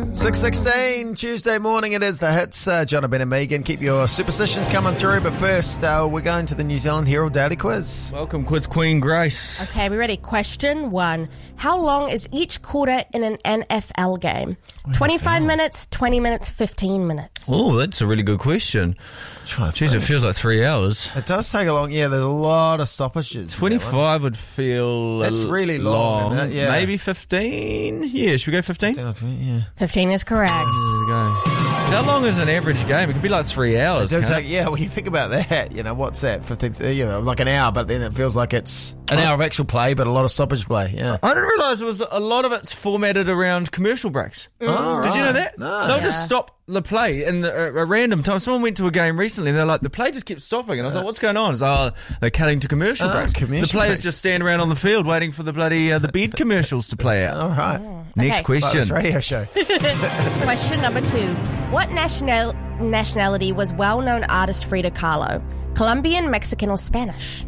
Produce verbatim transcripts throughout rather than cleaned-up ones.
six sixteen, Tuesday morning it is. The hits. uh, Jonathan and Megan. Keep your superstitions coming through, but first uh, we're going to the New Zealand Herald Daily Quiz. Welcome, Quiz Queen Grace. Okay, we ready? Question one. How long is each quarter in an N F L game? twenty-five minutes, twenty minutes, fifteen minutes. Oh, that's a really good question. Jeez, it feels like three hours. It does take a long, yeah, there's a lot of stoppages. twenty-five would feel That's l- really long, isn't it? Yeah. Maybe fifteen? Yeah, should we go fifteen? Yeah. fifteen is correct. There we go. How long is an average game? It could be like three hours. It does can't take, yeah, well, you think about that, you know, what's that? fifteen, you know, like an hour, but then it feels like it's an hour of actual play, but a lot of stoppage play, yeah. I didn't realise it was a lot of it's formatted around commercial breaks. Oh, Did you know right. that? No. They'll Yeah. just stop the play in the, a, a random time. Someone went to a game recently and they're like, the play just kept stopping. And I was like, what's going on? It's like, oh, they're cutting to commercial Oh, breaks. commercial the players breaks. just stand around on the field waiting for the bloody uh, the bed commercials to play out. All right. Next Okay. Like question. this radio show. Question number two. What national nationality was well-known artist Frida Kahlo? Colombian, Mexican, or Spanish?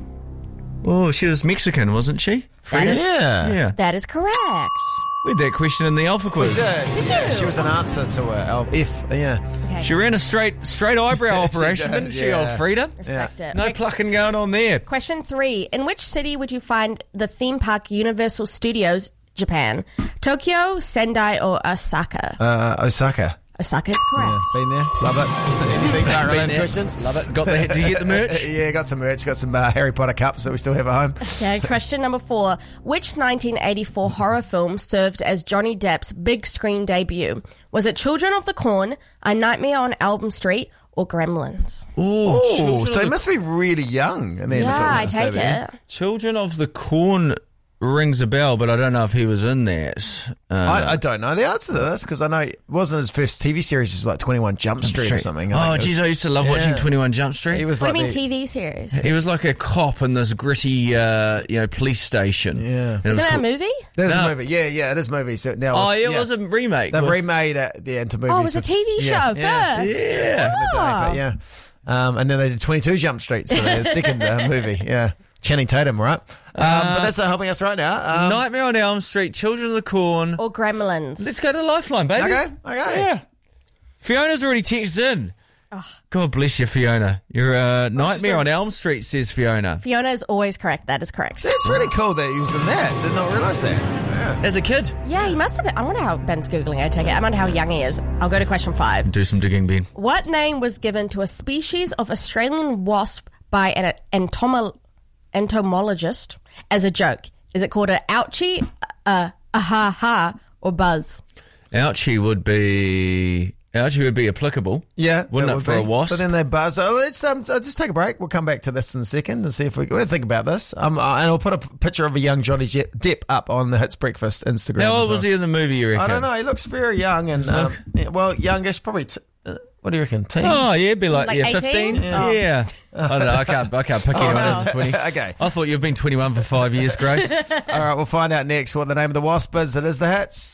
Oh, she was Mexican, wasn't she? Frida? Yeah. Yeah. That is correct. We had that question in the Alpha Quiz. Did, Did yeah, you? She was an answer to a L- if, yeah. Okay. She ran a straight straight eyebrow She operation, did, didn't she, yeah. old Frida? Respect it. No Okay. plucking going on there. Question three. In which city would you find the theme park Universal Studios, Japan? Tokyo, Sendai, or Osaka? Uh, Osaka. Osaka is correct. Yeah, been there. Love it. Anything Been related there. questions? Love it. Got the, did you get the merch? Yeah, got some merch. Got some uh, Harry Potter cups that we still have at home. Okay, question number four. Which nineteen eighty-four horror film served as Johnny Depp's big screen debut? Was it Children of the Corn, A Nightmare on Elm Street, or Gremlins? Oh, so he must be really young. And then Yeah, if it was I just take over there. it. Children of the Corn rings a bell, but I don't know if he was in that. Uh, I, I don't know the answer to this because I know it wasn't his first T V series. It was like twenty-one Jump Street or something. I Oh, think it geez, was- I used to love watching Yeah. twenty-one Jump Street. He was What like do you mean the- T V series? He was like a cop in this gritty, uh, you know, police station. Yeah. And it was Isn't that a called- movie? There's No. a movie. Yeah, yeah, it is a movie. So now, Oh, yeah, it was a remake. They've with- remade it yeah, into movies. Oh, it was a with- T V show yeah, first. Yeah. Yeah. But yeah. Um, and then they did twenty-two Jump Streets for the second uh, movie. Yeah. Channing Tatum, right? Um, Uh, but that's uh, helping us right now. Um, Nightmare on Elm Street, Children of the Corn. Or Gremlins? Let's go to Lifeline, baby. Okay, okay. Yeah. Fiona's already texted in. God bless you, Fiona. You're uh, Nightmare said- on Elm Street, says Fiona. Fiona is always correct. That is correct. That's really cool that he was in that. Did not realise that. Yeah. As a kid. Yeah, he must have been. I wonder how Ben's Googling it. I take it. I wonder how young he is. I'll go to question five. Do some digging, Ben. What name was given to a species of Australian wasp by an entomo- entomologist as a joke? Is it called a ouchie, a, a ha ha, or buzz? Ouchie would be... Ouchie would be applicable. Yeah, Wouldn't that it would for a be. wasp? But then they buzz. Oh, let's um, uh, just take a break. We'll come back to this in a second and see if we we'll think about this. Um, uh, and I'll put a p- picture of a young Johnny Je- Depp up on the Hits Breakfast Instagram. How as old was well. he in the movie, you reckon? I don't know. He looks very young and um, yeah, well, youngish, probably. T- uh, what do you reckon? Teens? Oh, yeah, it'd be like, Like yeah, eighteen? fifteen? Yeah. Yeah. I don't know, I can't, I can't pick anyone wow. over twenty. Okay. I thought you've been twenty-one for five years, Grace. All right, we'll find out next what the name of the wasp is. It is the Hits.